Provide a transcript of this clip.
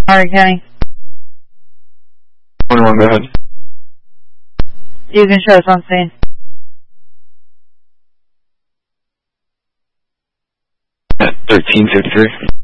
Hardin County. 21, go ahead. You can show us on scene. 1353.